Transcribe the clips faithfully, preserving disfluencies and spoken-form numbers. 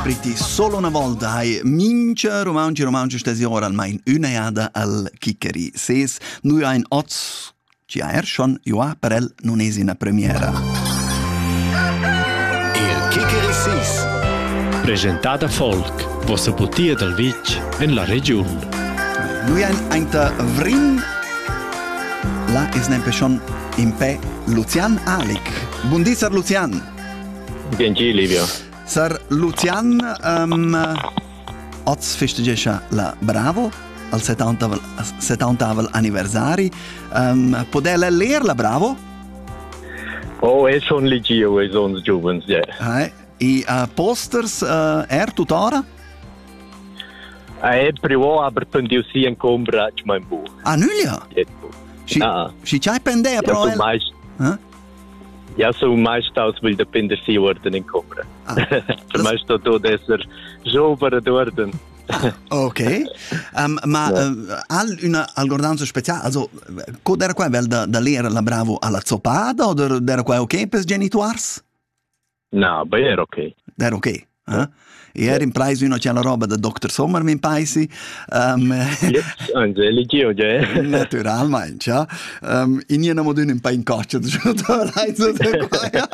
scritti solo una volta hai mince romanci romanci stesi ora almeno una jada al Chicheri. Ses noi ein oz ci ha er schon joa per el non es in premiera. Il Chicheri Sis. Presentata Folk, vossa putia del Vic in la regione. Noi ein ein ta vrin la is nempe schon in pe Lucian Alic. Buondì sir Lucian. Benji Livio. Sir Lucian, um, oz festegescha la Bravo al settantavel anniversari. Um, Podela leer la Bravo? Oh, è schon legio, è son giovens, ja. Yeah. I uh, posters uh, er tuttora? È privo, aber pendio si in combra, ci mein bu. Ah, nulla? Si, ah. si c'hai pendea, però... Ja, so meist... Huh? Ja, so meist aus will depender si worden in combra. Ah. Für meist to to desser jovere worden. Ok, um, ma ja. uh, al una algordanza speciale, also, cod era qua vel da, da lera la Bravo alla zoppada, o era qua ok per genituars? No, beh, era ok. Era ok, eh? Ja. E era in preis uno c'è la roba da doctor Sommer min paesi. Um, Jetzt, anche legio, ja. Naturalmente, ja. Um, in jena modun in pa in coccia, da reizzo da qua.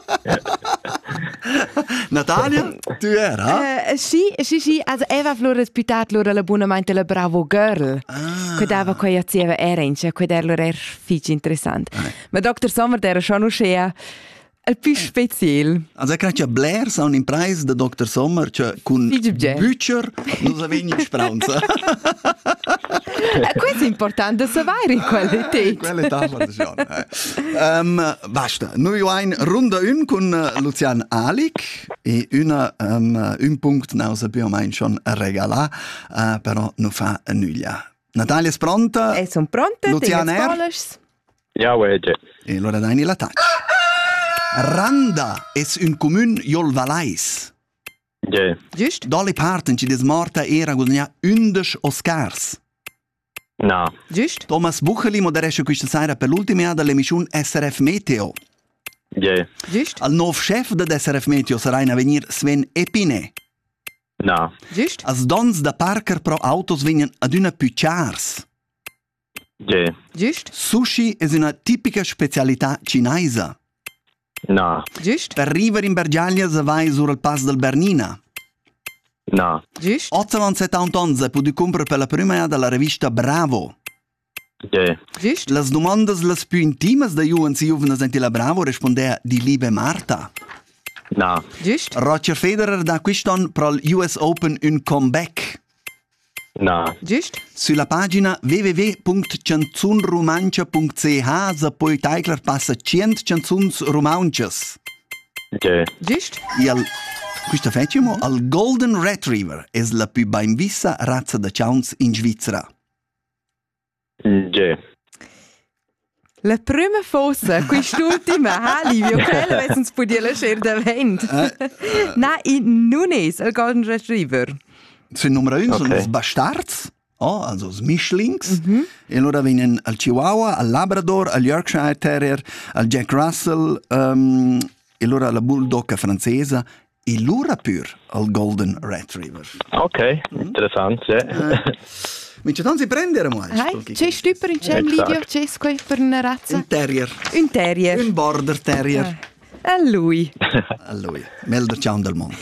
Natalia, tu era? Uh, sì, sì, sì, also Eva flora spitat loro la buonamente la Bravo Girl. Ah. Quedava qua jazieva erenche, quedava era fici interessant. Ah. Ma doctor Sommer era schon uscea il più speciale. Also ich crede Blair sono in preis da doctor Sommer, cioè con Bücher non avevano speranza. Questo è importante sapere in qualità. Quelle tavole schon. Eh. Um, basta, noi ein Runde un con Lucian Alic e una um, un punct now sappiamo mai schon regalà, uh, però non fa nulla. Natalia è pronta? E sono pronta. Lucian er? Ja, wege. E allora dai la touch. Randa es un comune jol Valais. Ja. Giusto? Dalle parten ci des morta era guadagna undici Oscars. No. Giusto? Thomas Bucheli moderesce questa sera per l'ultima anno dell'emissione S R F Meteo. Ja. Giusto? Al nuovo chef de S R F Meteo sarà in avvenir Sven Epine. No. Giusto? Als dons da Parker pro autos vengono ad una Puchars. Ja. Giusto? Sushi è una tipica specialità cinese. No. Giusto? Per arrivare in Bergaglia si vai sul pass del Bernina. No. Giusto? ottocentosettantotto puoi comprare per la prima volta la rivista Bravo. Ja. Giusto? Le domande les più intimes da Juven si Juven senti la Bravo rispondeva di Liebe Marta. No. Giusto? Roger Federer da quest'anno pro l'U S Open un comeback. No. Giusto? Sulla pagina w w w punto canzunromancia punto c h se poi Teigler passa cento canzuns romances. Ja. Giusto? E al questo facciamo al Golden Retriever è la più ben vista razza da ciauns in Svizzera. Ja. La prima fossa, quest'ultima, ah, Livio, quella è un po' di lasciare da vento. No, non è il Golden Retriever. Sind Nummer eins Okay. sono les Bastards, oh, also les Mischlings. Mhm. E allora vengono al Chihuahua, al Labrador, al Yorkshire Terrier, al Jack Russell, um, e allora la Bulldog francese, e l'ora pur al Golden Retriever. Ok, interessant, ja. Ma ci si prendere mai? Hai, c'è stupper in cem, Exact. Livio, c'è qua per una razza? Un Terrier. Un terrier. Un Border Terrier. A lui. A lui. Melder ciao del mondo.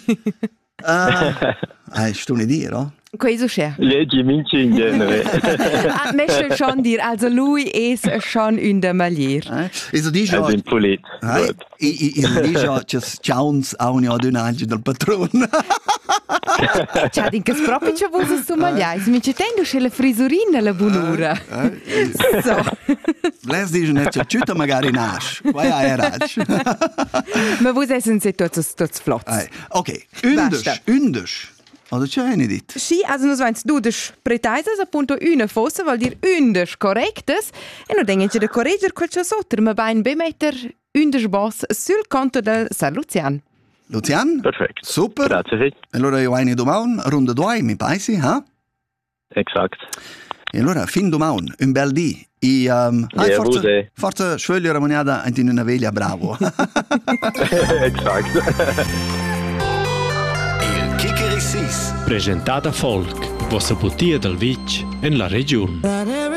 uh, eh, sto ne dire, no? Questo c'è. Leggi minci in genere. Ah, möchte schon dir, also lui ist schon in der Malier. Eh? E so dice... Also in Polit. Eh? Gut. E, e, e so dice che ciauns a ogni ad un agio del patrono. Ciao, din che proprio c'è vuoi su Maliai. Mi ci tendo c'è la frisurina, la bunura. Eh? So. Les dice che c'è ciuta magari nasce. Qua è raggio. Ma voi siete tutti tutti flotti. Eh, ok, undici, Basta. undici. Oder c'è eine dit? Sì, also nos vens du des pretaises appunto una fossa, vuol dir undici correctes, e non dengen che de corregger quel c'è sotto, ma bain bemetter undici boss sul conto del San Lucian. Lucian? Perfekt. Super. Grazie viel. Allora io eine domaun, ronda due, mi paesi, ha? Exakt. E allora, fin domaun, un bel di. E, um, Ja, forza, vuoi. forza sveglio ramoniada in una veglia bravo. Exakt. Kicker Sis. Presentada Folk, wo se butia dal vitg en la region.